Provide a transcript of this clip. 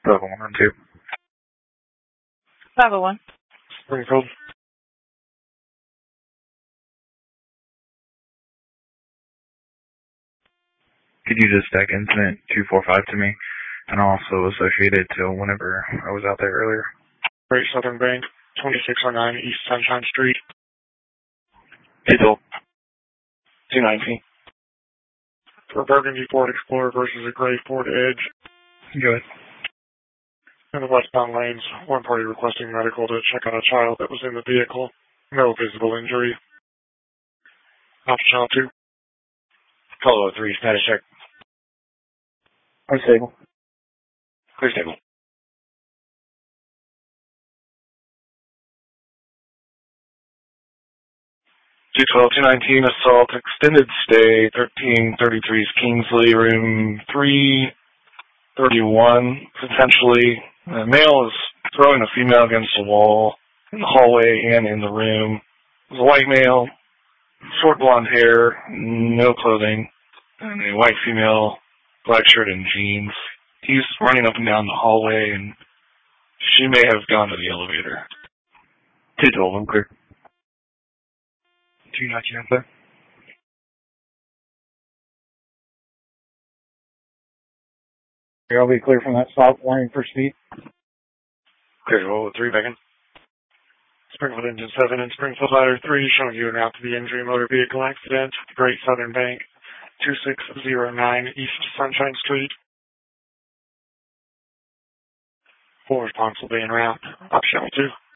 Level 1 and 2. 501. Springfield. Could you just stack incident 245 to me, and also associate it to whenever I was out there earlier? Great Southern Bank, 2609 East Sunshine Street. Digital 219. For a burgundy Ford Explorer versus a gray Ford Edge. Go ahead. In the westbound lanes, one party requesting medical to check on a child that was in the vehicle. No visible injury. Alpha Channel 2. Color 3, status check. Unstable. Clear stable. 212-219, assault, extended stay, 1333's Kingsley, room 331, potentially. A male is throwing a female against the wall, in the hallway and in the room. It was a white male, short blonde hair, no clothing, and a white female, black shirt and jeans. He's running up and down the hallway, and she may have gone to the elevator. 212, I'm clear. 219 out there. I'll be clear from that south lane for speed. Clear to roll 3, Bacon. Springfield Engine 7 and Springfield Ladder 3 showing you an route to the injury motor vehicle accident. Great Southern Bank, 2609 East Sunshine Street. Full response will be en route. Option 2.